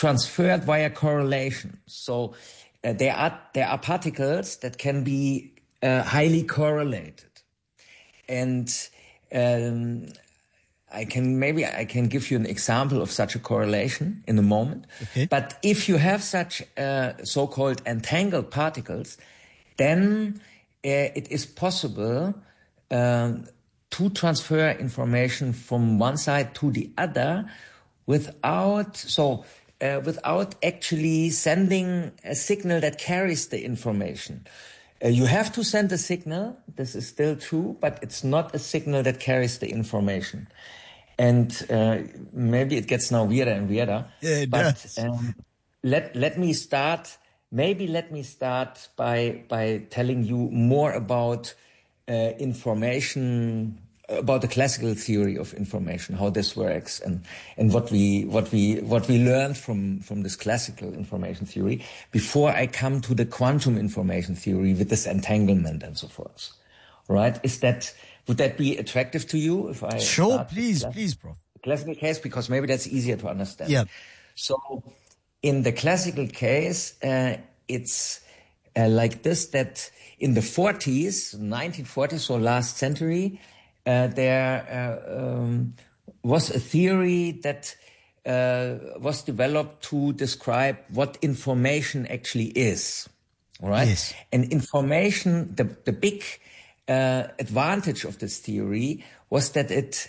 transferred via correlation. So there are particles that can be highly correlated. And I can give you an example of such a correlation in a moment. Okay. But if you have such so-called entangled particles, then it is possible to transfer information from one side to the other without actually sending a signal that carries the information. You have to send a signal, this is still true, but it's not a signal that carries the information. And maybe it gets now weirder and weirder. Yeah, it does. But let me start by telling you more about information, about the classical theory of information, how this works, and what we learned from this classical information theory before I come to the quantum information theory with this entanglement and so forth. Right? Would that be attractive to you if I Sure, please, Prof. Classical case, because maybe that's easier to understand. Yeah. So in the classical case, it's like this, that in the 1940s, so last century, there was a theory that was developed to describe what information actually is. All right? Yes. And information, the big advantage of this theory was that it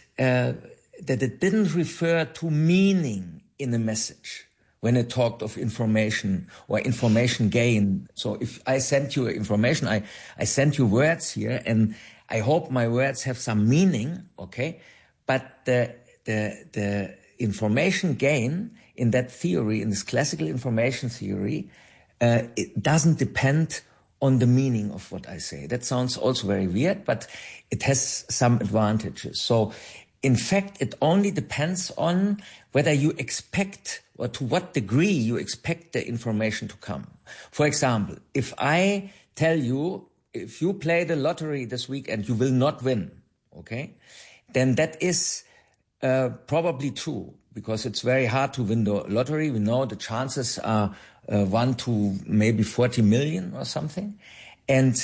didn't refer to meaning in a message when it talked of information or information gain. So if I sent you information, I sent you words here, and I hope my words have some meaning, okay? But the information gain in that theory, in this classical information theory, it doesn't depend on the meaning of what I say. That sounds also very weird, but it has some advantages. So in fact, it only depends on whether you expect, or to what degree you expect the information to come. For example, if I tell you, if you play the lottery this weekend, you will not win, okay? Then that is probably true, because it's very hard to win the lottery. We know the chances are 1 to maybe 40 million or something. And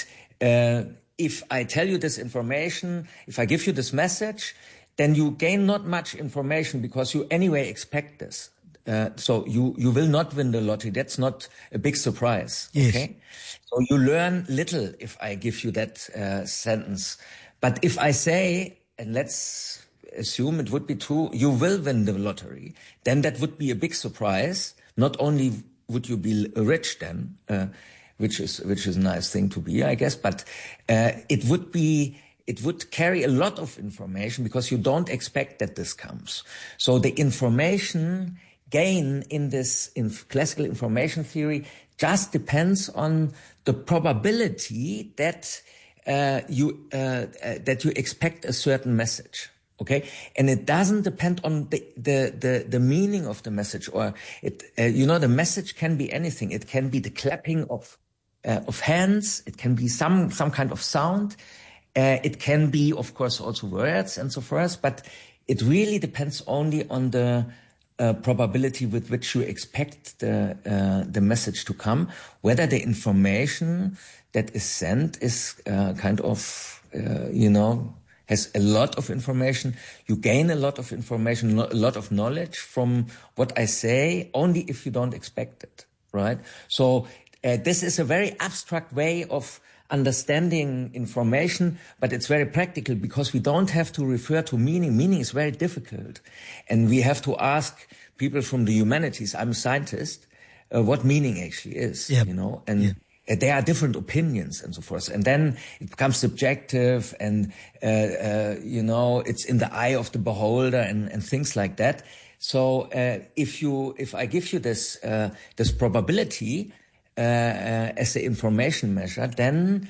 if I tell you this information, if I give you this message, then you gain not much information, because you anyway expect this. So you will not win the lottery. That's not a big surprise. Yes. Okay. So you learn little if I give you that sentence. But if I say, and let's assume it would be true, you will win the lottery, then that would be a big surprise. Not only would you be rich then, which is a nice thing to be, I guess, but it would carry a lot of information, because you don't expect that this comes. So the information gain in this classical information theory just depends on the probability that you expect a certain message. Okay, and it doesn't depend on the meaning of the message, or the message can be anything. It can be the clapping of hands. It can be some kind of sound. It can be, of course, also words and so forth. But it really depends only on the probability with which you expect the message to come, whether the information that is sent is has a lot of information. You gain a lot of information, a lot of knowledge from what I say, only if you don't expect it, right? So this is a very abstract way of understanding information, but it's very practical, because we don't have to refer to meaning. Meaning is very difficult. And we have to ask people from the humanities, I'm a scientist, what meaning actually is, and there are different opinions and so forth. And then it becomes subjective, and, it's in the eye of the beholder and things like that. So, if I give you this probability, as the information measure, then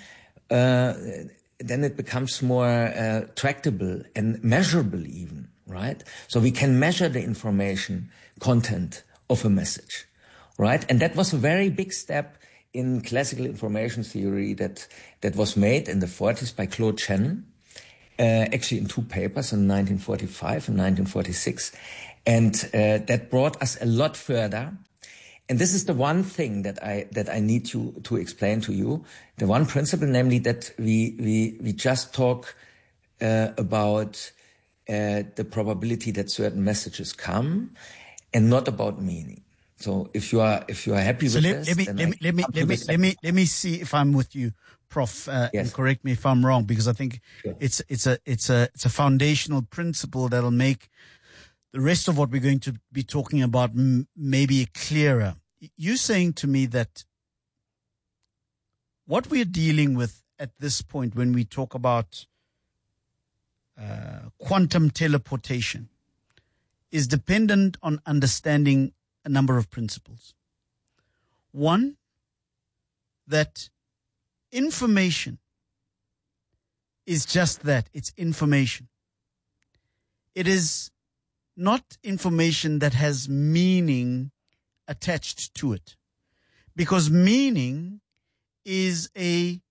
it becomes more tractable and measurable even, right? So we can measure the information content of a message, right? And that was a very big step in classical information theory that was made in the 40s by Claude Shannon, actually in 2 papers in 1945 and 1946. And that brought us a lot further and this is the one thing that I need to explain to you. The one principle, namely that we just talk about the probability that certain messages come, and not about meaning. So if you are happy with this, let me see if I'm with you, Prof. Yes. And correct me if I'm wrong, because I think Sure. it's a foundational principle that'll make the rest of what we're going to be talking about maybe clearer. You're saying to me that what we're dealing with at this point when we talk about quantum teleportation is dependent on understanding a number of principles. One, that information is just that. It's information. It is not information that has meaning attached to it, because meaning is a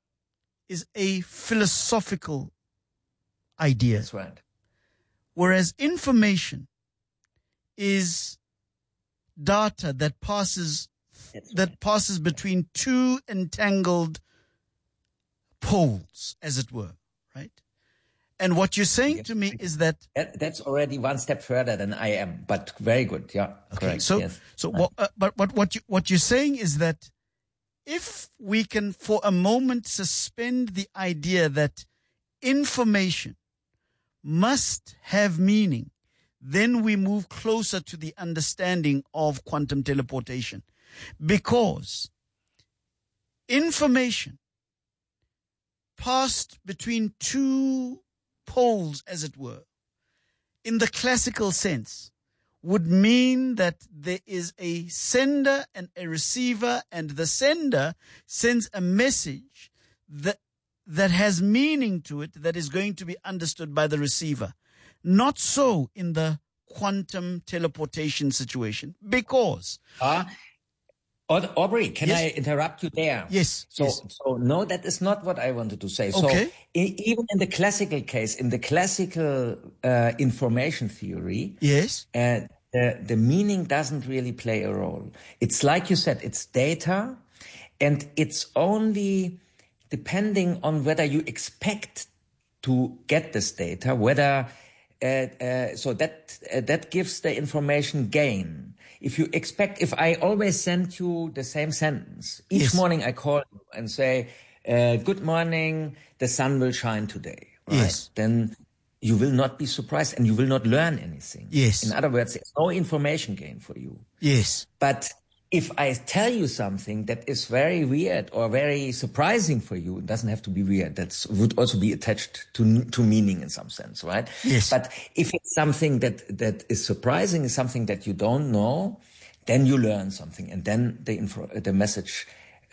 philosophical idea. That's right. Whereas information is data that passes between two entangled poles, as it were, right? And what you're saying to me is that that's already one step further than I am, but very good. Yeah, okay. Correct. So, yes. But what you're saying is that if we can, for a moment, suspend the idea that information must have meaning, then we move closer to the understanding of quantum teleportation, because information passed between two poles, as it were, in the classical sense, would mean that there is a sender and a receiver, and the sender sends a message that has meaning to it, that is going to be understood by the receiver. Not so in the quantum teleportation situation, because Aubrey, can Yes. I interrupt you there? Yes. So no, that is not what I wanted to say. Okay. So even in the classical case, in the classical information theory, yes, the meaning doesn't really play a role. It's like you said, it's data, and it's only depending on whether you expect to get this data, whether so that gives the information gain. If I always send you the same sentence, each Yes. morning I call you and say, good morning, the sun will shine today, right? Yes. Then you will not be surprised and you will not learn anything. Yes. In other words, there's no information gain for you. yes, But if I tell you something that is very weird or very surprising for you, it doesn't have to be weird. That would also be attached to meaning in some sense, right? Yes. But if it's something that is surprising, is something that you don't know, then you learn something, and then the message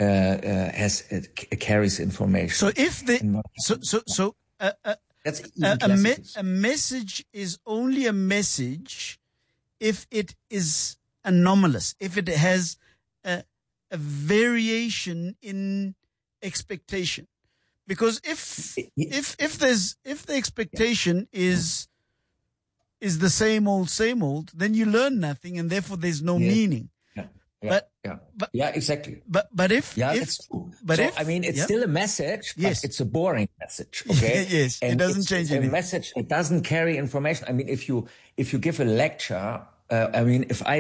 carries information. So if the That's a message is only a message if it is anomalous, if it has a variation in expectation. Because if the expectation is the same old, then you learn nothing, and therefore there's no meaning. Yeah, exactly. But if that's true. But so, I mean, it's still a message, but Yes. it's a boring message. Okay. Yes, it doesn't change anything. A message. It doesn't carry information. I mean, if you give a lecture, I mean, if I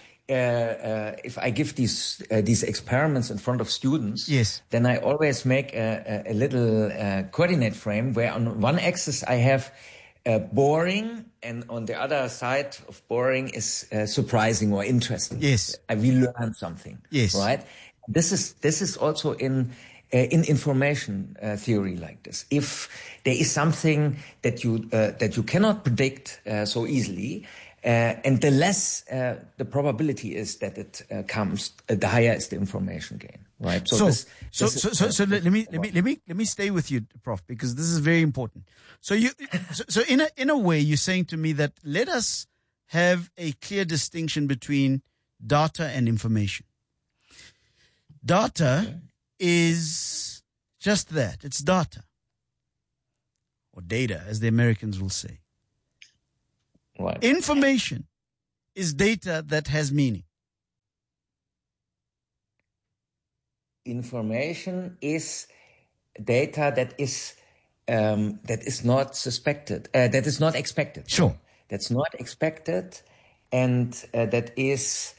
give these experiments in front of students, Yes. then I always make a little coordinate frame where on one axis I have boring, and on the other side of boring is surprising or interesting. Yes. We learn something. Yes. Right. This is also in information theory like this. If there is something that you cannot predict so easily, and the less the probability is that it comes, the higher is the information gain. Right. So let me stay with you, Prof, because this is very important. So in a way, you're saying to me that let us have a clear distinction between data and information. Data is just that. It's data. Or data, as the Americans will say. Right. Information is data that has meaning. information is data that is not suspected, that is not expected. Sure. That's not expected, and that is,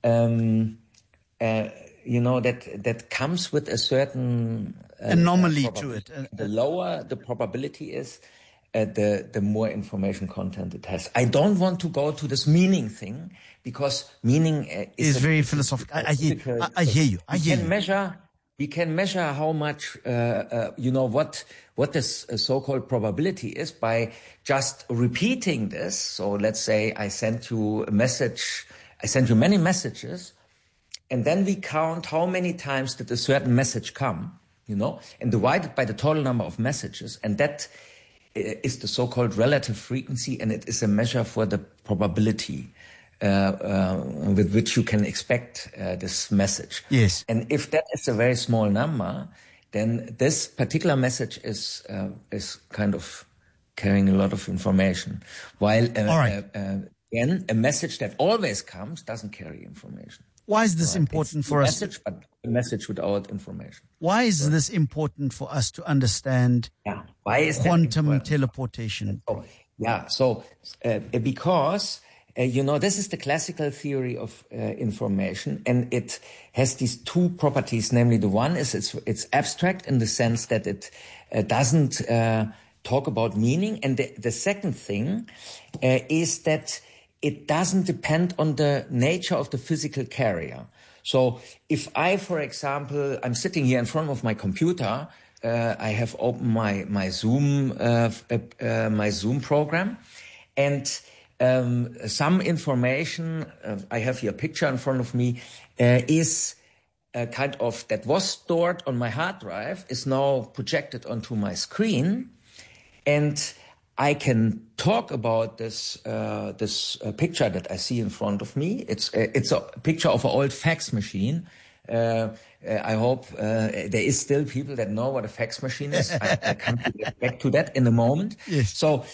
that comes with a certain anomaly to it. The lower the probability is, the more information content it has. I don't want to go to this meaning thing, because meaning is very philosophical. I hear you. We can measure how much, what this so-called probability is by just repeating this. So let's say I sent you many messages, and then we count how many times did a certain message come, and divide it by the total number of messages, and that is the so-called relative frequency, and it is a measure for the probability with which you can expect this message. Yes. And if that is a very small number, then this particular message is kind of carrying a lot of information. While again, a message that always comes doesn't carry information. Why is this important for us? But a message without information. Why is this important for us to understand why is quantum teleportation? Because this is the classical theory of information, and it has these two properties. Namely, the one is it's abstract in the sense that it doesn't talk about meaning, and the second thing is that it doesn't depend on the nature of the physical carrier. So if I, for example, I'm sitting here in front of my computer, I have opened my Zoom program, and some information, I have here a picture in front of me, is kind of that was stored on my hard drive, is now projected onto my screen, and I can talk about this picture that I see in front of me. It's a picture of an old fax machine. I hope there is still people that know what a fax machine is. I come back to that in a moment. Yes. So,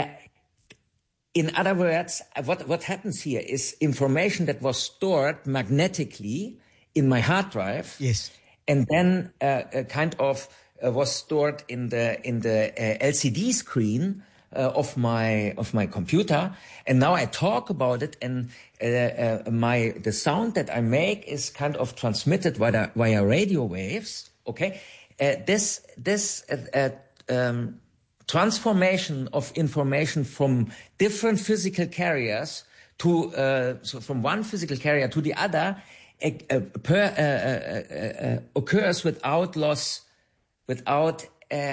in other words, what happens here is information that was stored magnetically in my hard drive. Yes. And then was stored in the LCD screen of my computer, and now I talk about it, and the sound that I make is kind of transmitted via radio waves. Okay, this transformation of information from different physical carriers so from one physical carrier to the other occurs without loss, without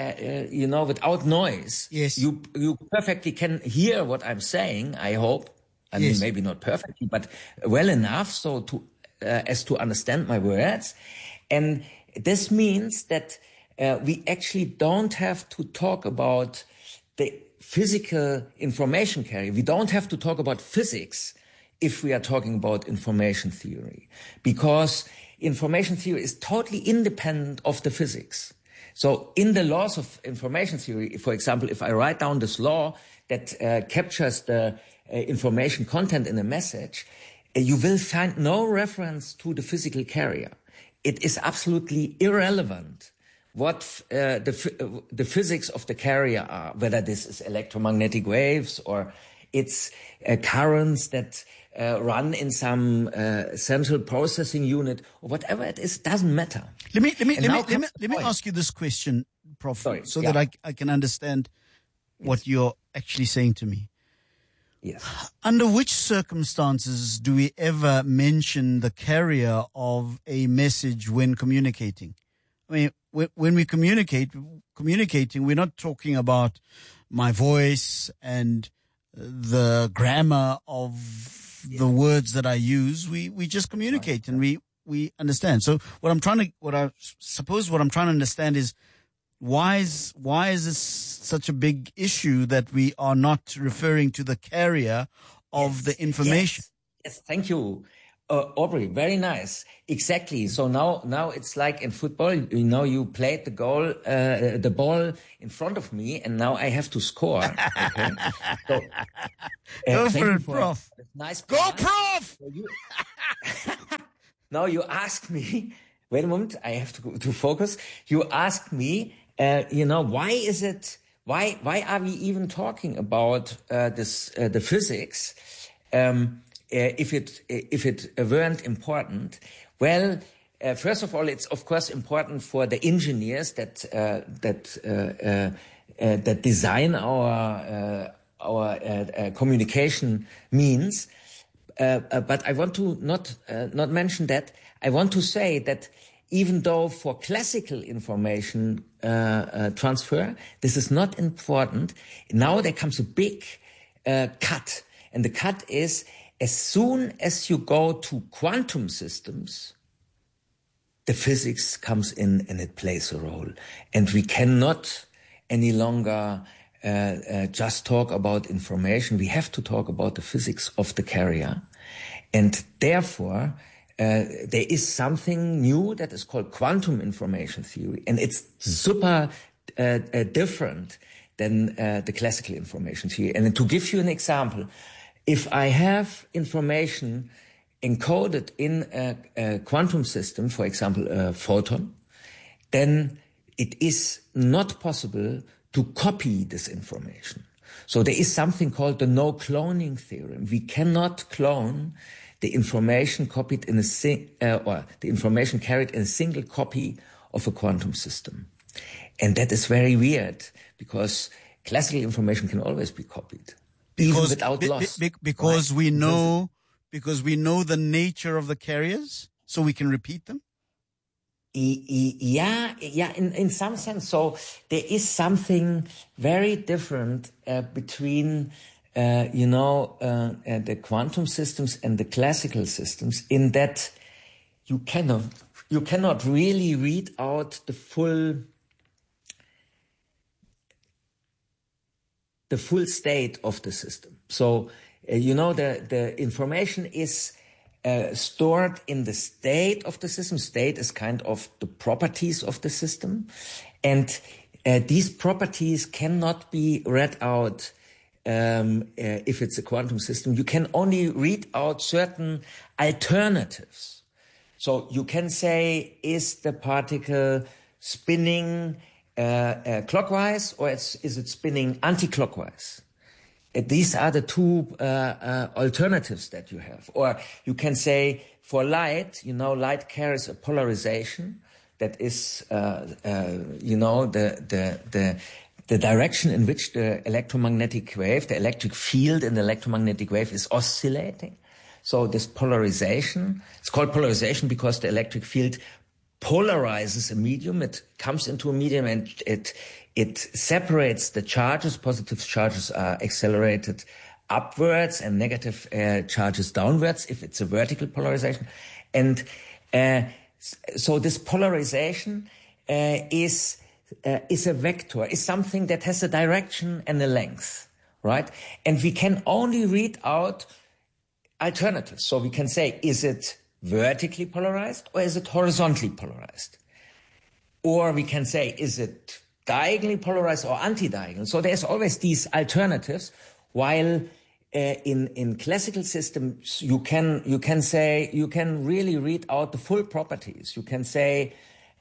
noise. Yes. You perfectly can hear what I'm saying, I hope. I mean, maybe not perfectly, but well enough so as to understand my words. And this means that we actually don't have to talk about the physical information carrier. We don't have to talk about physics if we are talking about information theory, because information theory is totally independent of the physics. So in the laws of information theory, for example, if I write down this law that captures the information content in a message, you will find no reference to the physical carrier. It is absolutely irrelevant what the physics of the carrier are, whether this is electromagnetic waves or it's currents that run in some central processing unit or whatever it is, doesn't matter. Let me ask you this question, Prof, that I can understand what you're actually saying to me. Yes. Under which circumstances do we ever mention the carrier of a message when communicating? I mean, when we communicating, we're not talking about my voice and the grammar of the words that I use. We just communicate and we understand. So what I'm trying to understand is why is this such a big issue that we are not referring to the carrier of the information? Yes, thank you. Aubrey, very nice. Exactly. So now it's like in football, you played the ball in front of me, and now I have to score. Okay? So, go for it, Prof. Nice. Go, Prof! Now you ask me wait a moment, I have to focus. You asked me, why are we even talking about the physics if it weren't important? Well, first of all, it's of course important for the engineers that design our communication means. But I want to not mention that. I want to say that even though for classical information transfer, this is not important, now there comes a big cut. And the cut is, as soon as you go to quantum systems, the physics comes in and it plays a role. And we cannot any longer just talk about information. We have to talk about the physics of the carrier. And therefore, there is something new that is called quantum information theory. And it's super different than the classical information theory. And to give you an example, if I have information encoded in a quantum system, for example, a photon, then it is not possible to copy this information. So there is something called the no cloning theorem. We cannot clone the information copied in or the information carried in a single copy of a quantum system. And that is very weird because classical information can always be copied, even without loss. Because we know the nature of the carriers, so we can repeat them? Yeah, in some sense. So there is something very different between, the quantum systems and the classical systems, in that you cannot really read out the full state of the system. So, the information is stored in the state of the system. State is kind of the properties of the system. And these properties cannot be read out if it's a quantum system. You can only read out certain alternatives. So you can say, is the particle spinning clockwise or is it spinning anti-clockwise? These are the two alternatives that you have. Or you can say, for light, light carries a polarization that is, the direction in which the electromagnetic wave, the electric field in the electromagnetic wave is oscillating. So this polarization, it's called polarization because the electric field polarizes a medium. It comes into a medium and it separates the charges. Positive charges are accelerated upwards and negative charges downwards if it's a vertical polarization. And so this polarization is a vector, is something that has a direction and a length, right? And we can only read out alternatives. So we can say, is it vertically polarized or is it horizontally polarized? Or we can say, is it diagonally polarized or anti-diagonal? So there's always these alternatives, while in classical systems you can really read out the full properties. You can say,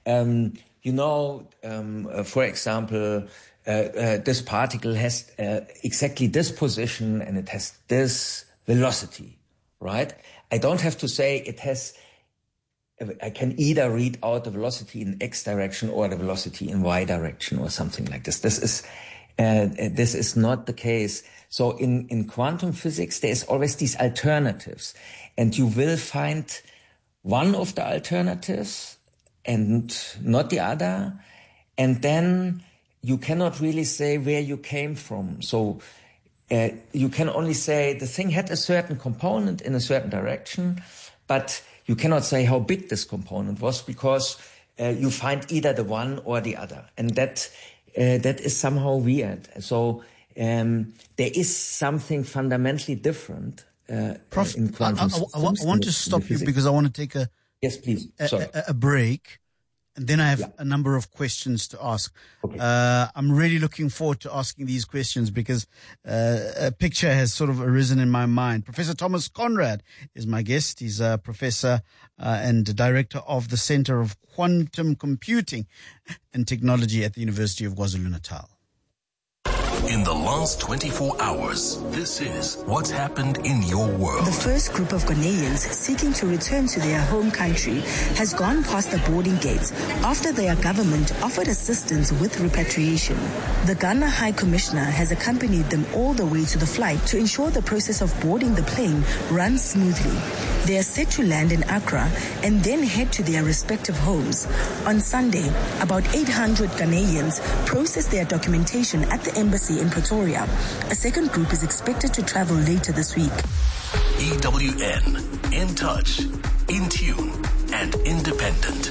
for example, this particle has exactly this position and it has this velocity, right? I don't have to say it has. I can either read out the velocity in X direction or the velocity in Y direction or something like this. This is not the case. So in quantum physics, there is always these alternatives, and you will find one of the alternatives and not the other. And then you cannot really say where you came from. So you can only say the thing had a certain component in a certain direction, but you cannot say how big this component was, because you find either the one or the other. And that is somehow weird. So there is something fundamentally different Prof, in quantum systems. I want to stop you because I want to take Yes, please. a break. And then I have a number of questions to ask. Okay. I'm really looking forward to asking these questions because a picture has sort of arisen in my mind. Professor Thomas Conrad is my guest. He's a professor and director of the Center of Quantum Computing and Technology at the University of KwaZulu-Natal. In the last 24 hours, this is what's happened in your world. The first group of Ghanaians seeking to return to their home country has gone past the boarding gates after their government offered assistance with repatriation. The Ghana High Commissioner has accompanied them all the way to the flight to ensure the process of boarding the plane runs smoothly. They are set to land in Accra and then head to their respective homes. On Sunday, about 800 Ghanaians processed their documentation at the embassy in Pretoria. A second group is expected to travel later this week. EWN, in touch, in tune, and independent.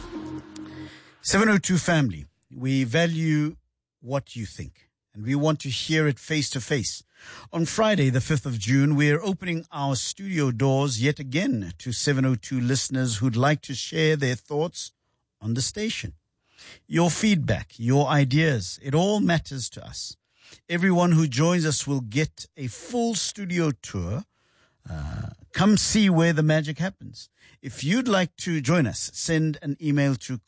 702 family, we value what you think, and we want to hear it face to face. On Friday, the 5th of June, we're opening our studio doors yet again to 702 listeners who'd like to share their thoughts on the station. Your feedback, your ideas, it all matters to us. Everyone who joins us will get a full studio tour. Come see where the magic happens. If you'd like to join us, send an email to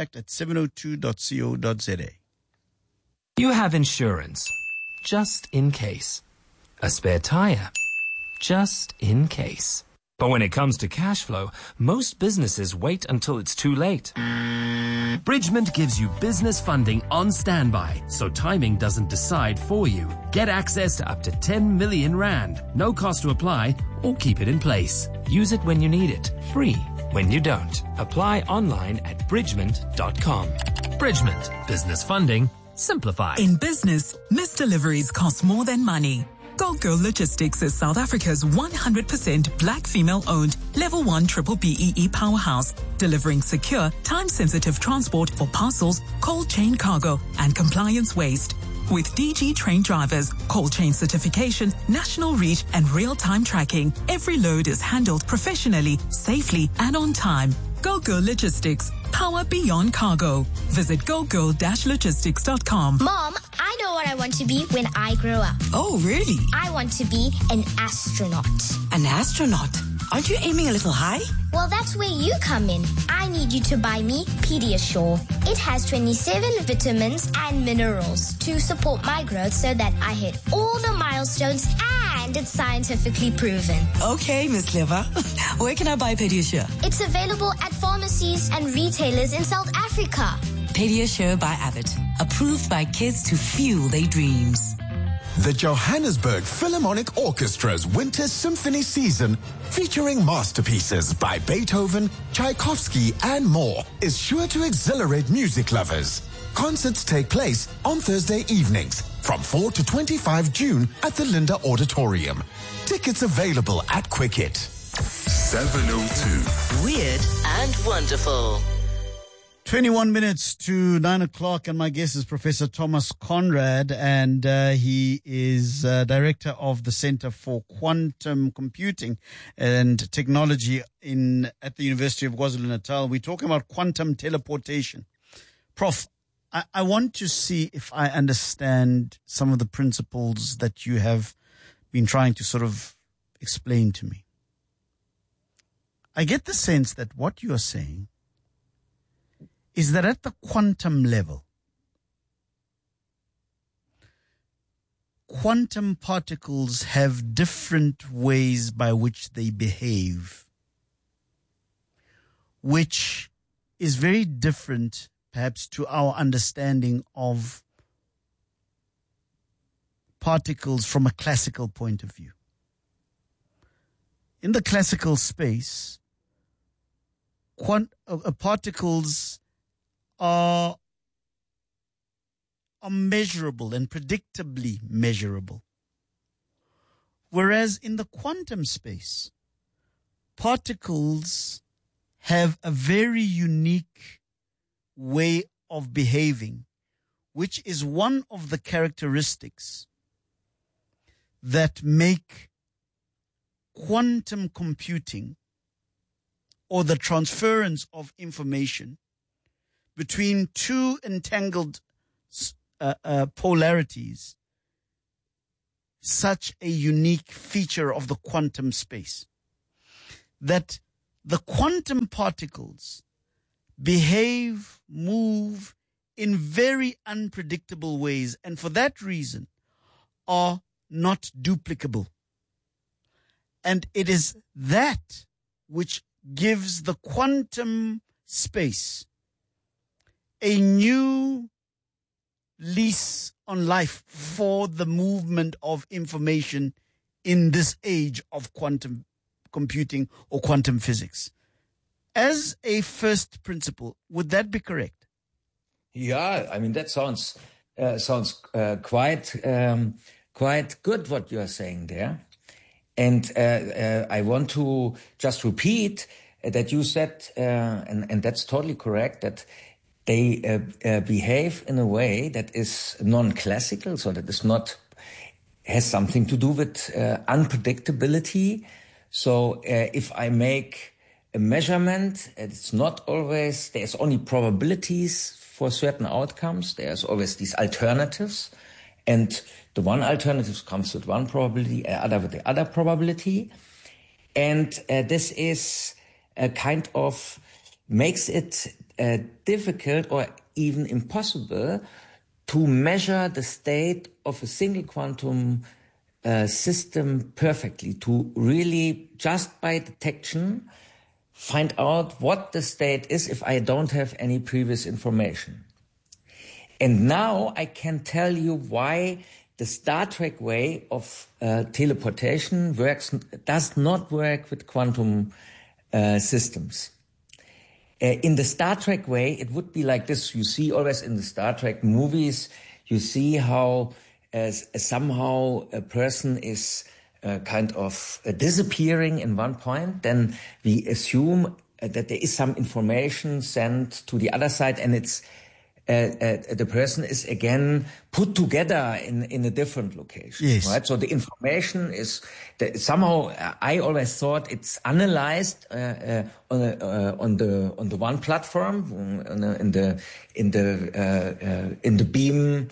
contact@702.co.za. You have insurance, just in case. A spare tire, just in case. But when it comes to cash flow, most businesses wait until it's too late. Bridgement gives you business funding on standby, so timing doesn't decide for you. Get access to up to 10 million rand. No cost to apply or keep it in place. Use it when you need it, free when you don't. Apply online at bridgement.com. Bridgement. Business funding simplified. In business, missed deliveries cost more than money. Go Girl Logistics is South Africa's 100% black female-owned Level 1 Triple BEE powerhouse, delivering secure, time-sensitive transport for parcels, cold chain cargo, and compliance waste. With DG trained drivers, cold chain certification, national reach, and real-time tracking, every load is handled professionally, safely, and on time. Go Girl Logistics. Power beyond cargo. Visit gogirl-logistics.com. Mom, I know what I want to be when I grow up. Oh, really? I want to be an astronaut. An astronaut? Aren't you aiming a little high? Well, that's where you come in. I need you to buy me Pediasure. It has 27 vitamins and minerals to support my growth so that I hit all the milestones, and it's scientifically proven. Okay, Miss Clever. Where can I buy Pediasure? It's available at pharmacies and retailers in South Africa. Pediasure by Abbott. Approved by kids to fuel their dreams. The Johannesburg Philharmonic Orchestra's Winter Symphony Season, featuring masterpieces by Beethoven, Tchaikovsky, and more, is sure to exhilarate music lovers. Concerts take place on Thursday evenings from 4 to 25 June at the Linda Auditorium. Tickets available at Quicket. 702. Weird and wonderful. 21 minutes to 9 o'clock, and my guest is Professor Thomas Conrad, and he is director of the Center for Quantum Computing and Technology at the University of KwaZulu-Natal. We're talking about quantum teleportation. Prof, I want to see if I understand some of the principles that you have been trying to sort of explain to me. I get the sense that what you are saying is that at the quantum level, quantum particles have different ways by which they behave, which is very different, perhaps, to our understanding of particles from a classical point of view. In the classical space, particles are measurable and predictably measurable. Whereas in the quantum space, particles have a very unique way of behaving, which is one of the characteristics that make quantum computing, or the transference of information, between two entangled polarities such a unique feature of the quantum space, that the quantum particles behave, move in very unpredictable ways, and for that reason are not duplicable. And it is that which gives the quantum space a new lease on life for the movement of information in this age of quantum computing or quantum physics. As a first principle, would that be correct? Yeah, I mean, that sounds quite good what you are saying there. And I want to just repeat that you said, and that's totally correct, that they behave in a way that is non-classical, so that is not, has something to do with unpredictability. So if I make a measurement, it's not always, there's only probabilities for certain outcomes. There's always these alternatives. And the one alternative comes with one probability, other with the other probability. And this is a kind of, makes it difficult or even impossible to measure the state of a single quantum system perfectly, to really, just by detection, find out what the state is if I don't have any previous information. And now I can tell you why the Star Trek way of teleportation does not work with quantum systems. In the Star Trek way, it would be like this. You see always in the Star Trek movies, you see how somehow a person is kind of disappearing in one point. Then we assume that there is some information sent to the other side, and it's the person is again put together in a different location. Yes. Right? So the information is somehow, I always thought it's analyzed on the one platform, in the beam,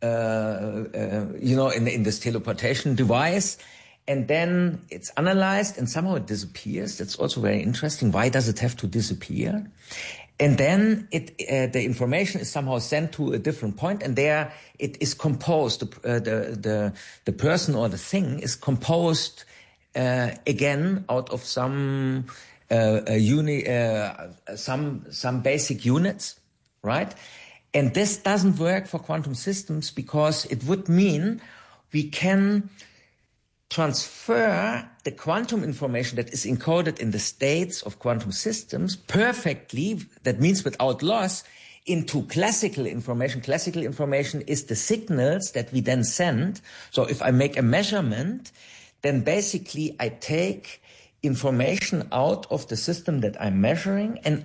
in this teleportation device. And then it's analyzed and somehow it disappears. That's also very interesting. Why does it have to disappear? And then the information is somehow sent to a different point, and there it is composed. The person or the thing is composed again out of some basic units, right? And this doesn't work for quantum systems because it would mean we can transfer the quantum information that is encoded in the states of quantum systems perfectly, that means without loss, into classical information. Classical information is the signals that we then send. So if I make a measurement, then basically I take information out of the system that I'm measuring, and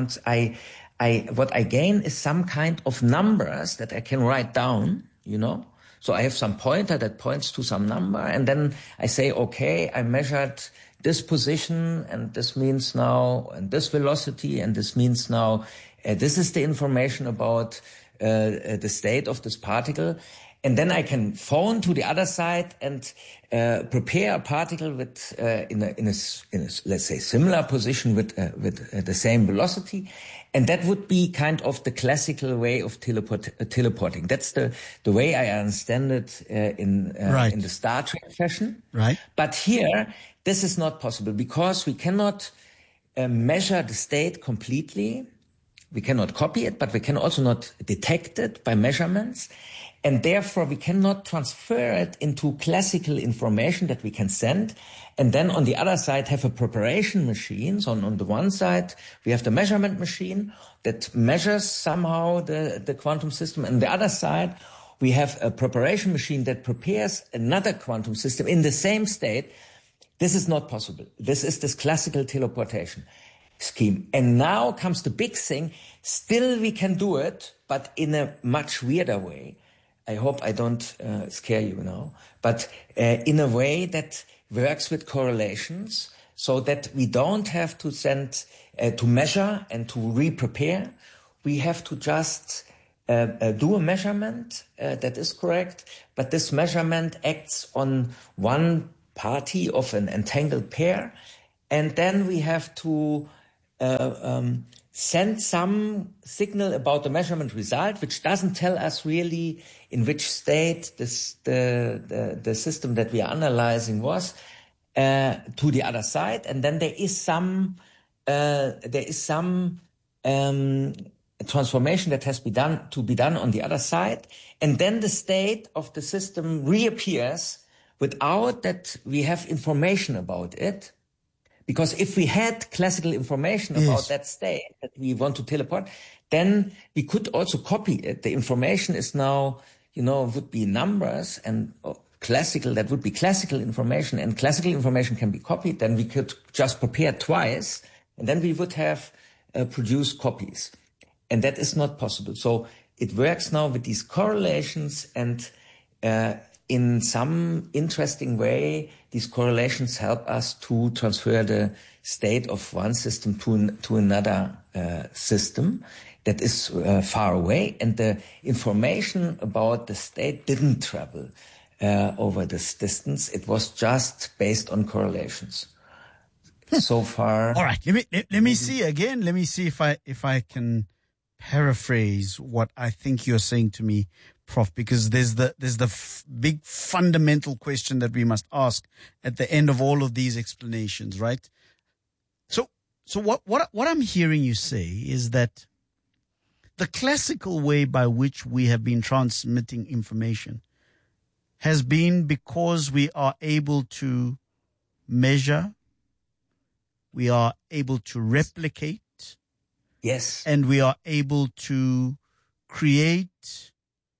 what I gain is some kind of numbers that I can write down, So I have some pointer that points to some number, and then I say, okay, I measured this position, and this means now, and this velocity, and this means now, this is the information about the state of this particle. And then I can phone to the other side and prepare a particle with in a let's say similar position with the same velocity, and that would be kind of the classical way of teleporting. That's the way I understand it in the Star Trek fashion. Right. But here this is not possible because we cannot measure the state completely. We cannot copy it, but we can also not detect it by measurements. And therefore, we cannot transfer it into classical information that we can send. And then on the other side, have a preparation machine. So on the one side, we have the measurement machine that measures somehow the quantum system. And on the other side, we have a preparation machine that prepares another quantum system in the same state. This is not possible. This is this classical teleportation scheme. And now comes the big thing. Still, we can do it, but in a much weirder way. I hope I don't scare you now, but in a way that works with correlations, so that we don't have to send, to measure and to re-prepare. we have to just do a measurement, that is correct, but this measurement acts on one party of an entangled pair, and then we have to send some signal about the measurement result, which doesn't tell us really in which state the system that we are analyzing was, to the other side, and then there is some transformation that has to be done on the other side, and then the state of the system reappears without that we have information about it. Because if we had classical information about that state that we want to teleport, then we could also copy it. The information is now, would be numbers, and classical, that would be classical information, and classical information can be copied. Then we could just prepare twice, and then we would have produced copies. And that is not possible. So it works now with these correlations, and in some interesting way, these correlations help us to transfer the state of one system to another system that is far away, and the information about the state didn't travel over this distance. It was just based on correlations. So far. All right. Let me see again. Let me see if I can paraphrase what I think you're saying to me, Prof, because there's the big fundamental question that we must ask at the end of all of these explanations, right? So what I'm hearing you say is that the classical way by which we have been transmitting information has been because we are able to measure, we are able to replicate, yes, and we are able to create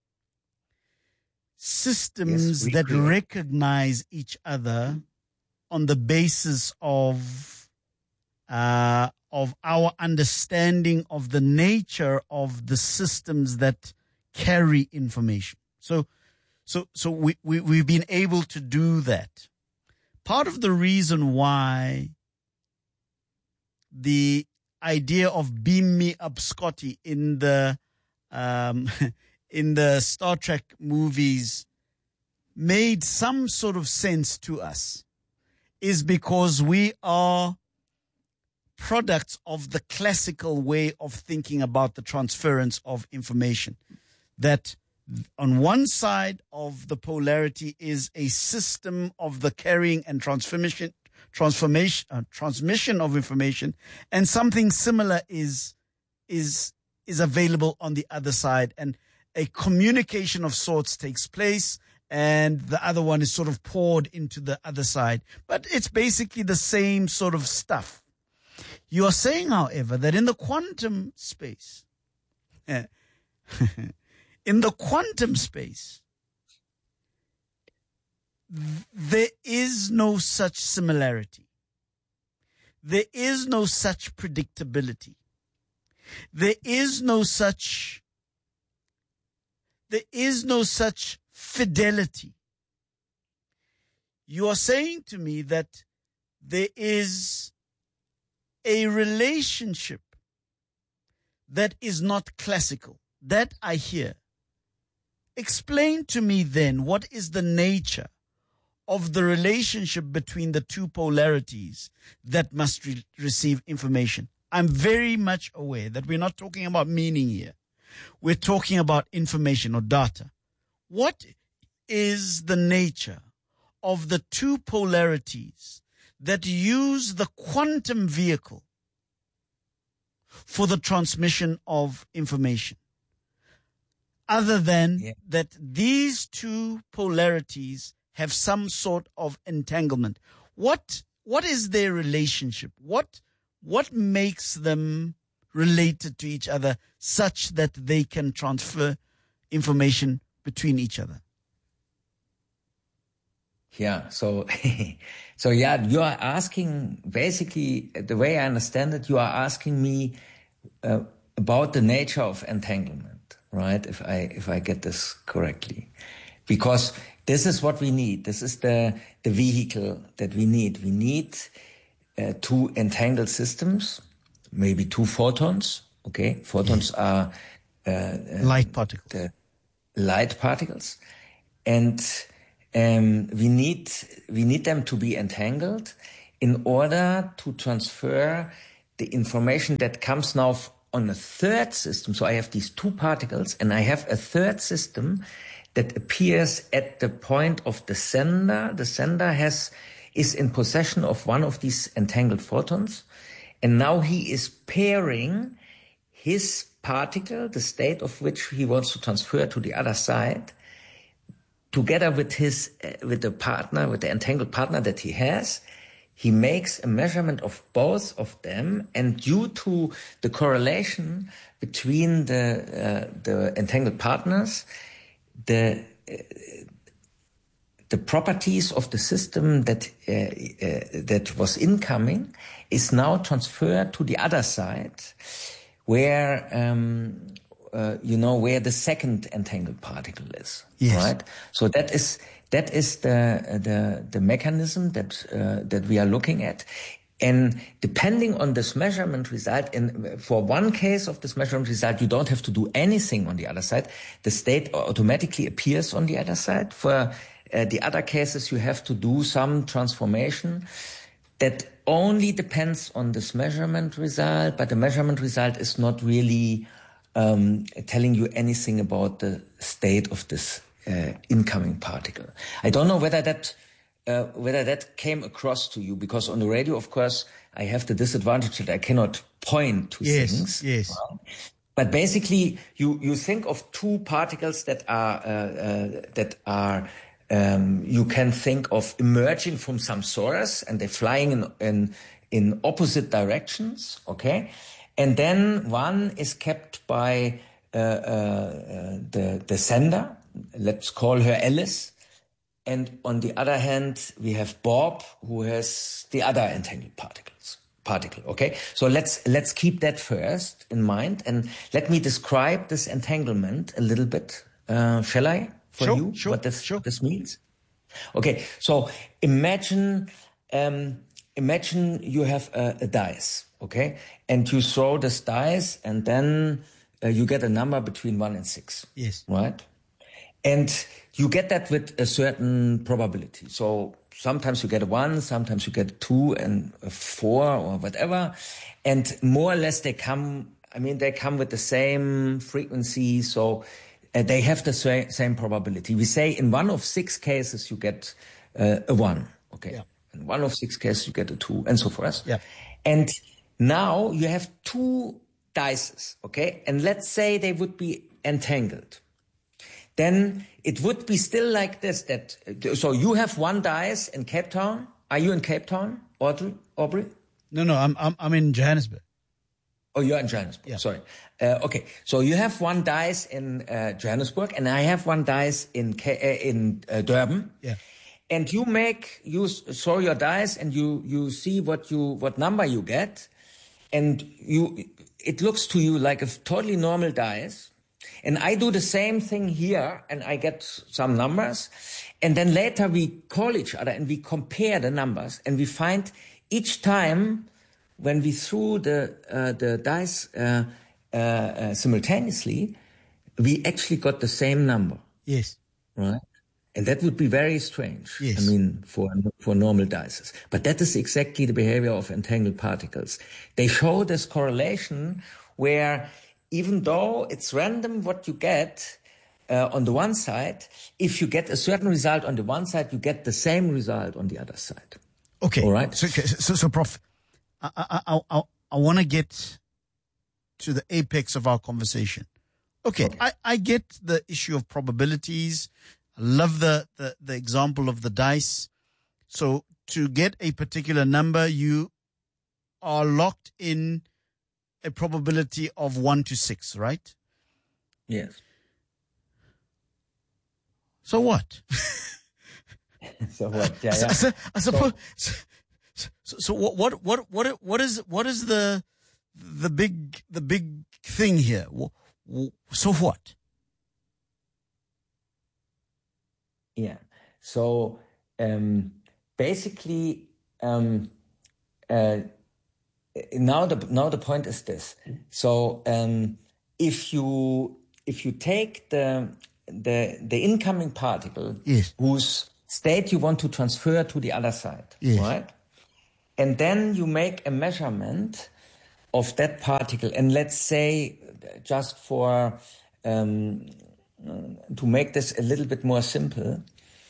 systems that recognize each other on the basis of our understanding of the nature of the systems that carry information. So we've been able to do that. Part of the reason why the idea of beam me up, Scotty, in the Star Trek movies made some sort of sense to us is because we are products of the classical way of thinking about the transference of information. That on one side of the polarity is a system of the carrying and transmission of information, and something similar is available on the other side, and a communication of sorts takes place, and the other one is sort of poured into the other side. But it's basically the same sort of stuff. You are saying, however, that in the quantum space, there is no such similarity. There is no such predictability. There is no such fidelity. You are saying to me that there is a relationship that is not classical. That I hear. Explain to me then, what is the nature of the relationship between the two polarities that must receive information? I'm very much aware that we're not talking about meaning here. We're talking about information or data. What is the nature of the two polarities that use the quantum vehicle for the transmission of information? Other than that these two polarities have some sort of entanglement. What is their relationship? What makes them related to each other such that they can transfer information between each other? Yeah, so you are asking, basically, the way I understand it, you are asking me about the nature of entanglement, right? If I get this correctly, because this is what we need. This is the vehicle that we need. We need two entangled systems, maybe two photons, Okay, photons are light particles. The light particles, and we need them to be entangled in order to transfer the information that comes now on a third system. So I have these two particles, and I have a third system that appears at the point of the sender. The sender is in possession of one of these entangled photons, and now he is pairing his particle, the state of which he wants to transfer to the other side, together with the entangled partner that he has. He makes a measurement of both of them, and due to the correlation between the entangled partners, the properties of the system that was incoming is now transferred to the other side, where where the second entangled particle is. Yes. Right. So that is the mechanism that we are looking at. And depending on this measurement result, for one case of this measurement result, you don't have to do anything on the other side. The state automatically appears on the other side. For the other cases, you have to do some transformation that only depends on this measurement result, but the measurement result is not really telling you anything about the state of this incoming particle. I don't know whether that came across to you, because on the radio, of course, I have the disadvantage that I cannot point to things. Yes. Right? But basically, you think of two particles that are you can think of emerging from some source, and they're flying in opposite directions. Okay, and then one is kept by the sender. Let's call her Alice. And on the other hand, we have Bob, who has the other entangled particle. Okay, so let's keep that first in mind, and let me describe this entanglement a little bit. Shall I? Sure. What this means? Okay, so imagine you have a dice, okay, and you throw this dice, and then you get a number between 1 and 6. Yes. Right. And you get that with a certain probability. So sometimes you get a 1, sometimes you get a 2 and a 4 or whatever. And more or less they come with the same frequency. So they have the same probability. We say in 1 of 6 cases you get a 1. Okay. Yeah. In 1 of 6 cases you get a 2 and so forth. Yeah. And now you have 2 dices. Okay. And let's say they would be entangled. Then it would be still like this. So you have 1 dice in Cape Town. Are you in Cape Town, Aubrey? No, I'm in Johannesburg. Oh, you're in Johannesburg. Yeah. Sorry. Okay. So you have 1 dice in Johannesburg, and I have 1 dice in Durban. Yeah. And you throw your dice, and you see what number you get, and it looks to you like a totally normal dice. And I do the same thing here, and I get some numbers. And then later we call each other and we compare the numbers, and we find each time when we threw the dice simultaneously, we actually got the same number. Yes. Right? And that would be very strange. Yes. I mean, for normal dices. But that is exactly the behavior of entangled particles. They show this correlation where, even though it's random what you get on the one side, if you get a certain result on the one side, you get the same result on the other side. Okay. All right. So Prof, I want to get to the apex of our conversation. Okay. I get the issue of probabilities. I love the example of the dice. So to get a particular number, you are locked in a probability of 1 to 6, right? Yes. So what? So what? Yeah. I suppose. So what is the big thing here? So what? Yeah. So basically, now the point is this. So if you take the incoming particle, yes, whose state you want to transfer to the other side, yes, right? And then you make a measurement of that particle, and let's say, just for to make this a little bit more simple,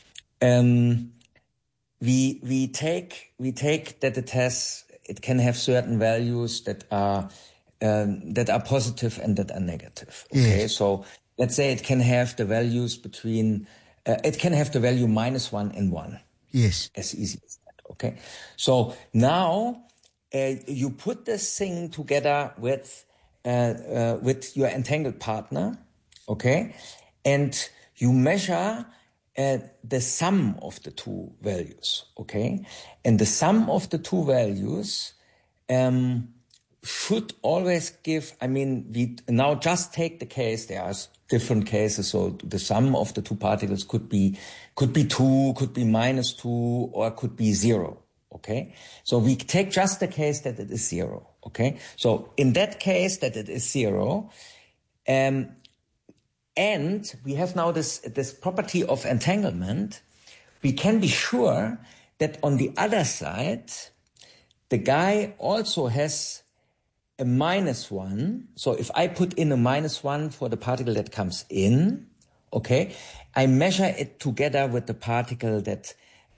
we take that it can have certain values that are positive and that are negative. Okay, yes. So let's say it can have the values between it can have the value -1 and 1. Yes, as easy as that. Okay, so now you put this thing together with your entangled partner, okay, and you measure the sum of the two values, okay, and the sum of the two values should always give. I mean, we now just take the case. There are different cases, so the sum of the two particles could be 2, could be -2, or could be 0. Okay, so we take just the case that it is 0. Okay, so in that case that it is 0, and we have now this property of entanglement, we can be sure that on the other side, the guy also has a -1. So if I put in a -1 for the particle that comes in, okay, I measure it together with the particle that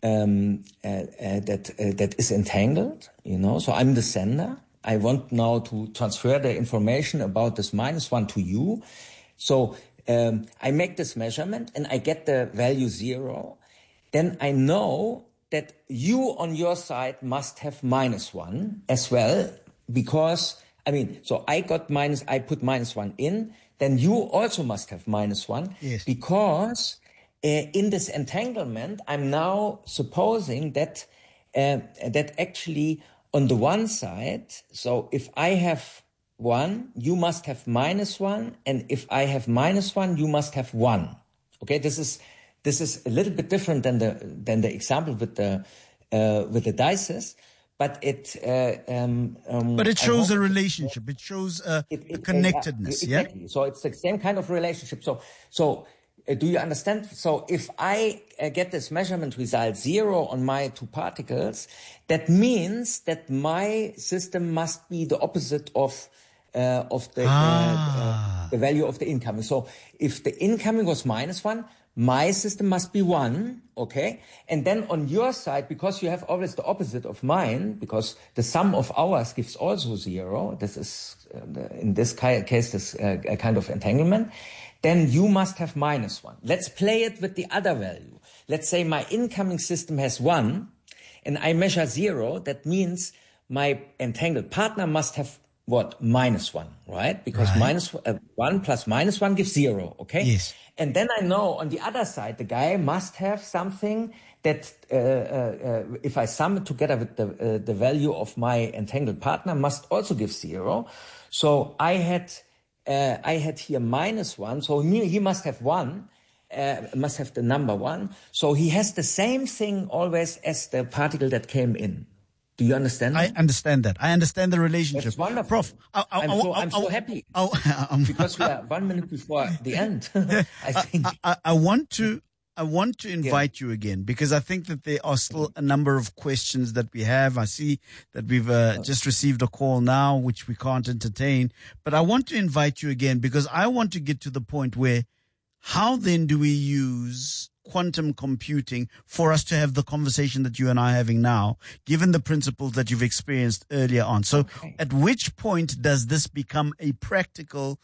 is entangled, you know. So I'm the sender. I want now to transfer the information about this -1 to you. So I make this measurement and I get the value 0. Then I know that you on your side must have -1 as well, because so I put -1 in, then you also must have -1, yes, because in this entanglement, I'm now supposing that actually on the one side, so if I have 1, you must have -1, and if I have -1, you must have 1. Okay, this is a little bit different than the example with the dices, but it shows a relationship. It shows a connectedness. Exactly. Yeah. So it's the same kind of relationship. So do you understand? So if I get this measurement result 0 on my two particles, that means that my system must be the opposite of the value of the incoming. So if the incoming was -1, my system must be 1, okay? And then on your side, because you have always the opposite of mine, because the sum of ours gives also 0, this is, in this case, this a kind of entanglement, then you must have -1. Let's play it with the other value. Let's say my incoming system has 1, and I measure 0. That means my entangled partner must have what? -1, right? Because -1 plus -1 gives 0, okay? Yes. And then I know on the other side, the guy must have something that, if I sum it together with the value of my entangled partner, must also give 0. So I had here -1, so he must have 1, must have the number 1. So he has the same thing always as the particle that came in. Do you understand? I understand that. I understand the relationship. That's wonderful. Prof, I'm so happy because we are 1 minute before the end. I think I want to invite you again, because I think that there are still a number of questions that we have. I see that we've just received a call now, which we can't entertain. But I want to invite you again, because I want to get to the point where, how then do we use quantum computing for us to have the conversation that you and I are having now, given the principles that you've experienced earlier on? So at which point does this become a practical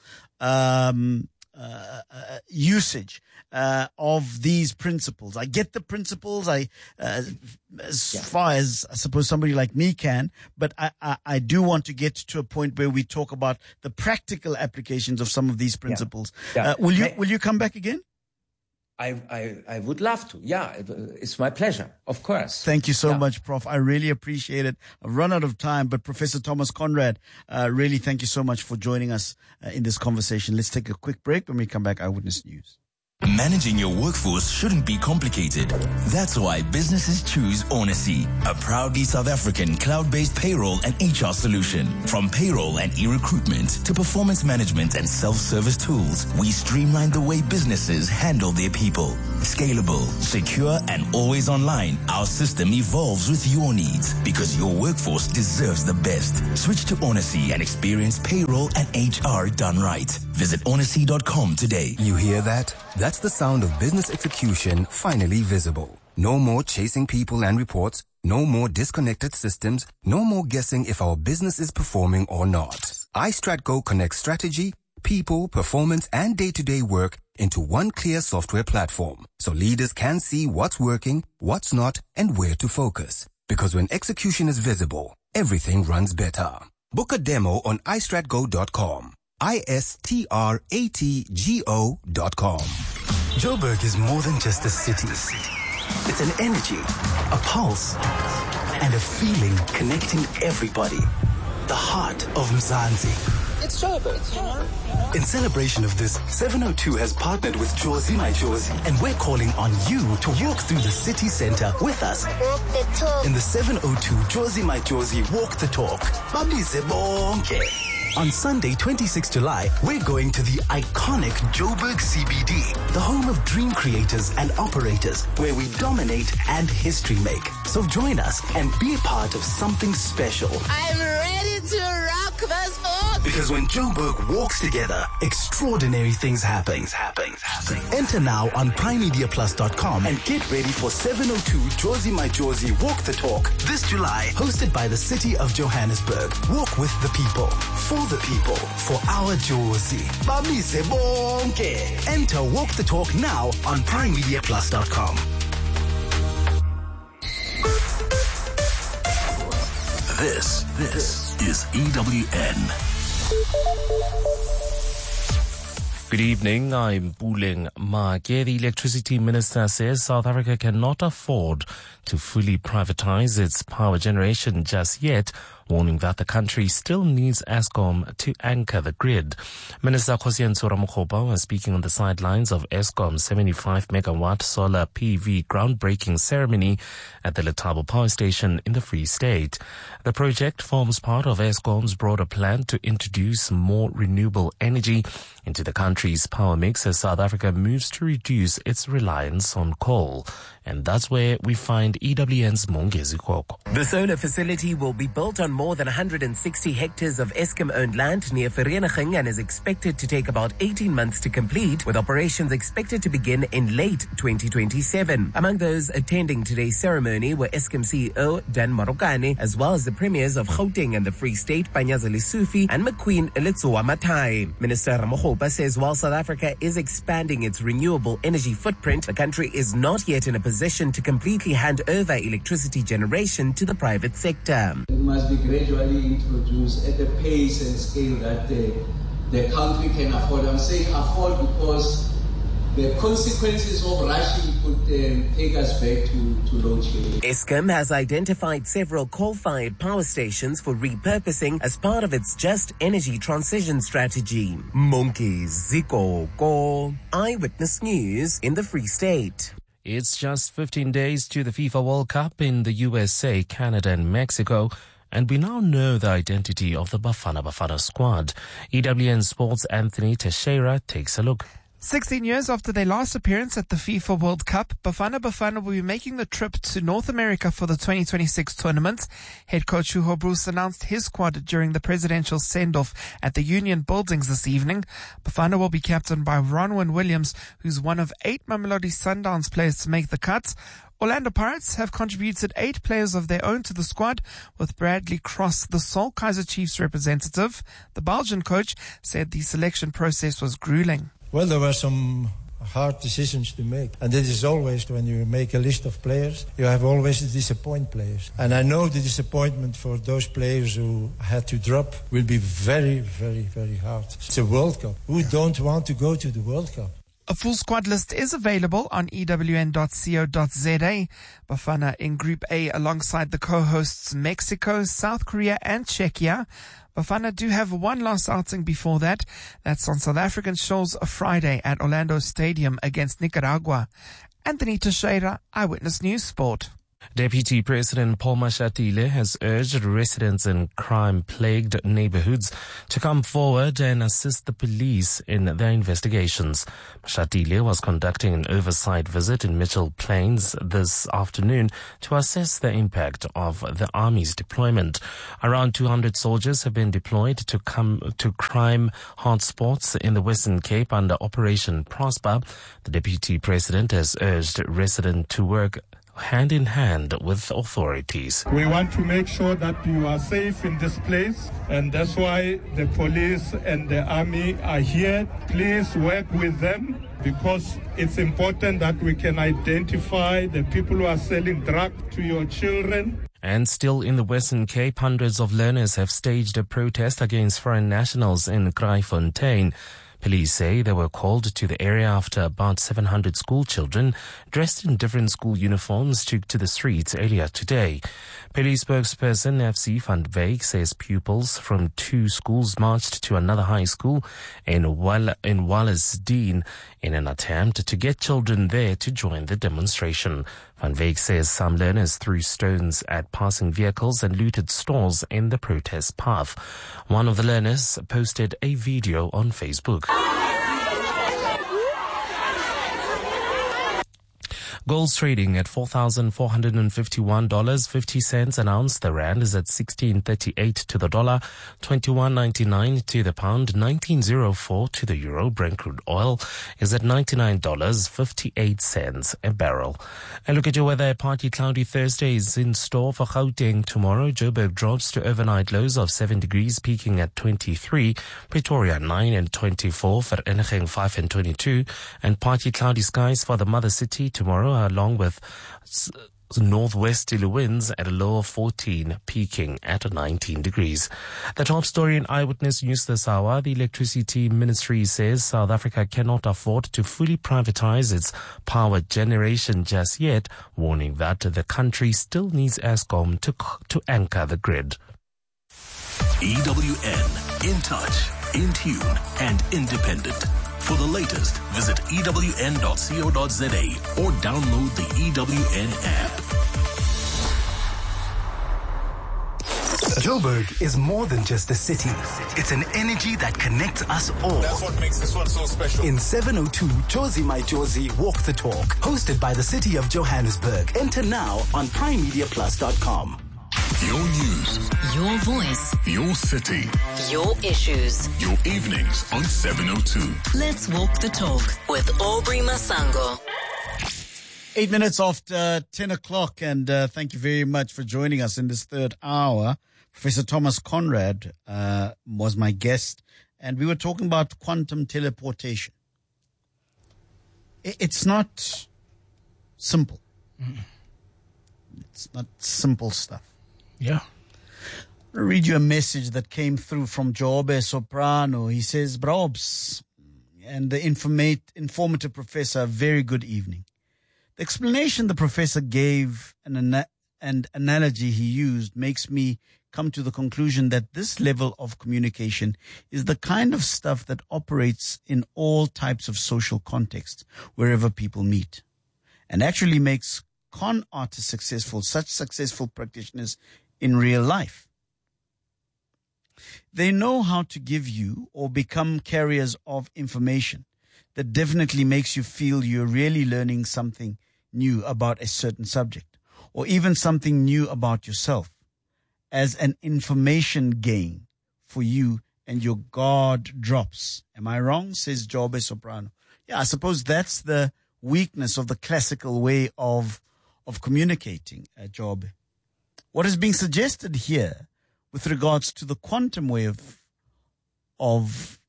usage of these principles? I get the principles, far as I suppose somebody like me can, but I do want to get to a point where we talk about the practical applications of some of these principles. Yeah. Will you come back again? I would love to. Yeah, it's my pleasure. Of course. Thank you so much, Prof. I really appreciate it. I've run out of time, but Professor Thomas Conrad, really thank you so much for joining us in this conversation. Let's take a quick break. When we come back, Eyewitness News. Managing your workforce shouldn't be complicated. That's why businesses choose Onacy, a proudly South African cloud-based payroll and HR solution. From payroll and e-recruitment to performance management and self-service tools, we streamline the way businesses handle their people. Scalable, secure, and always online, our system evolves with your needs because your workforce deserves the best. Switch to Onacy and experience payroll and HR done right. Visit onacy.com today. You hear that? That's the sound of business execution finally visible. No more chasing people and reports. No more disconnected systems. No more guessing if our business is performing or not. iStratGo connects strategy, people, performance, and day-to-day work into one clear software platform so leaders can see what's working, what's not, and where to focus. Because when execution is visible, everything runs better. Book a demo on iStratGo.com. iStratgo.com. Joburg is more than just a city. It's an energy, a pulse, and a feeling connecting everybody. The heart of Mzansi. It's Joburg. In celebration of this, 702 has partnered with Jozi My Jozi, and we're calling on you to walk through the city center with us. Walk the talk. In the 702 Jozi My Jozi Walk the Talk. Babize bonke. On Sunday, 26 July, we're going to the iconic Joburg CBD, the home of dream creators and operators, where we dominate and history make. So join us and be a part of something special. I'm ready to rock this boat. Because when Joburg walks together, extraordinary things happen. Enter now on primemediaplus.com and get ready for 702 Jozi My Jozi Walk the Talk this July, hosted by the City of Johannesburg. Walk with the people, for the people, for our Jozi. Bamise bonke. Enter Walk the Talk now on primemediaplus.com. This is EWN. Good evening, I'm Buleng Make. The electricity minister says South Africa cannot afford to fully privatize its power generation just yet, warning that the country still needs Eskom to anchor the grid. Minister Kgosientsho Ramokgopa was speaking on the sidelines of Eskom's 75-megawatt solar PV groundbreaking ceremony at the Letabo Power Station in the Free State. The project forms part of Eskom's broader plan to introduce more renewable energy into the country's power mix as South Africa moves to reduce its reliance on coal. And that's where we find EWN's Mongezi Koko. The solar facility will be built on more than 160 hectares of Eskom-owned land near Vereeniging and is expected to take about 18 months to complete, with operations expected to begin in late 2027. Among those attending today's ceremony were Eskom CEO Dan Marokane, as well as the premiers of Gauteng and the Free State, Panyaza Lesufi and McQueen Letsoa Matai. Minister Ramokgopa says while South Africa is expanding its renewable energy footprint, the country is not yet in a position to completely hand over electricity generation to the private sector. It must be gradually introduced at the pace and scale that the country can afford. I'm saying afford because the consequences of rushing could take us back to load shedding. Eskom has identified several coal-fired power stations for repurposing as part of its Just Energy Transition Strategy. Monkey Zikoko, Eyewitness News in the Free State. It's just 15 days to the FIFA World Cup in the USA, Canada and Mexico, and we now know the identity of the Bafana Bafana squad. EWN Sports' Anthony Teixeira takes a look. 16 years after their last appearance at the FIFA World Cup, Bafana Bafana will be making the trip to North America for the 2026 tournament. Head coach Hugo Bruce announced his squad during the presidential send-off at the Union Buildings this evening. Bafana will be captained by Ronwen Williams, who's one of 8 Mamelodi Sundowns players to make the cut. Orlando Pirates have contributed 8 players of their own to the squad, with Bradley Cross, the sole Kaizer Chiefs representative. The Belgian coach said the selection process was grueling. Well, there were some hard decisions to make. And it is always, when you make a list of players, you have always to disappoint players. And I know the disappointment for those players who had to drop will be very, very, very hard. It's a World Cup. Who don't want to go to the World Cup? A full squad list is available on ewn.co.za. Bafana in Group A alongside the co-hosts Mexico, South Korea and Czechia. Bafana do have one last outing before that. That's on South African shores Friday at Orlando Stadium against Nicaragua. Anthony Teixeira, Eyewitness News Sport. Deputy President Paul Mashatile has urged residents in crime-plagued neighborhoods to come forward and assist the police in their investigations. Mashatile was conducting an oversight visit in Mitchell Plains this afternoon to assess the impact of the Army's deployment. Around 200 soldiers have been deployed to crime hotspots in the Western Cape under Operation Prosper. The Deputy President has urged residents to work hand in hand with authorities. We want to make sure that you are safe in this place, and that's why the police and the army are here. Please work with them, because it's important that we can identify the people who are selling drugs to your children. And still in the Western Cape, hundreds of learners have staged a protest against foreign nationals in Kraaifontein. Police say they were called to the area after about 700 school children dressed in different school uniforms took to the streets earlier today. Police spokesperson FC van Wyk says pupils from two schools marched to another high school in Wallisdean in an attempt to get children there to join the demonstration. Van Wyk says some learners threw stones at passing vehicles and looted stores in the protest path. One of the learners posted a video on Facebook. Gold's trading at $4,451.50 an ounce. The rand is at 16.38 to the dollar, 21.99 to the pound, 19.04 to the euro. Brent crude oil is at $99.58 a barrel. And look at your weather. Partly cloudy Thursday is in store for Gauteng tomorrow. Joburg drops to overnight lows of 7 degrees, peaking at 23. Pretoria 9 and 24. Vereeniging 5 and 22. And partly cloudy skies for the mother city tomorrow, along with northwesterly winds at a low of 14, peaking at 19 degrees. The top story in Eyewitness News this hour: the Electricity Ministry says South Africa cannot afford to fully privatize its power generation just yet, warning that the country still needs Eskom to anchor the grid. EWN, in touch, in tune, and independent. For the latest, visit ewn.co.za or download the EWN app. Joburg is more than just a city. It's an energy that connects us all. That's what makes this one so special. In 702, Josie My Josie Walk the Talk, hosted by the City of Johannesburg. Enter now on PrimeMediaPlus.com. Your news. Your voice. Your city. Your issues. Your evenings on 702. Let's walk the talk with Aubrey Masango. 8 minutes after 10 o'clock, and thank you very much for joining us in this third hour. Professor Thomas Conrad was my guest, and we were talking about quantum teleportation. It's not simple. It's not simple stuff. Yeah. I'm going to read you a message that came through from Jobe Soprano. He says, Brobs and the informative professor, very good evening. The explanation the professor gave and analogy he used makes me come to the conclusion that this level of communication is the kind of stuff that operates in all types of social contexts, wherever people meet, and actually makes con artists successful, such successful practitioners in real life. They know how to give you or become carriers of information that definitely makes you feel you're really learning something new about a certain subject, or even something new about yourself, as an information gain for you, and your guard drops. Am I wrong? Says Jobe Soprano. Yeah, I suppose that's the weakness of the classical way of communicating, Jobe. What is being suggested here with regards to the quantum way of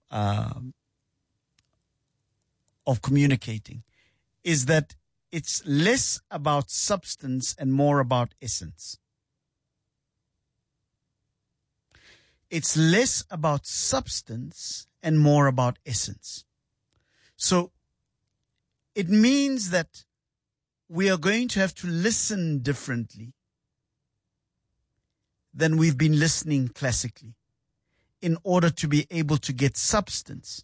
communicating is that it's less about substance and more about essence. It's less about substance and more about essence. So It means that we are going to have to listen differently than we've been listening classically in order to be able to get substance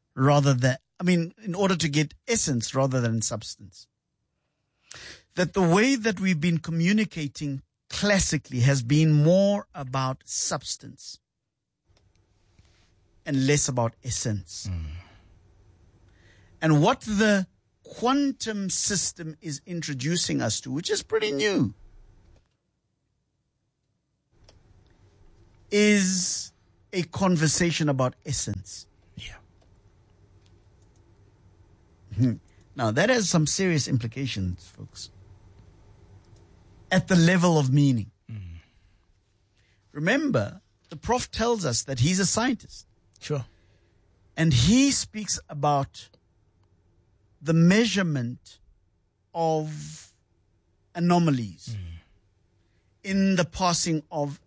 in order to get essence rather than substance. That the way that we've been communicating classically has been more about substance and less about essence. And what the quantum system is introducing us to, which is pretty new, is a conversation about essence. Now, that has some serious implications, folks, at the level of meaning. Remember, the Prof tells us that he's a scientist. Sure. And he speaks about the measurement of anomalies in the passing of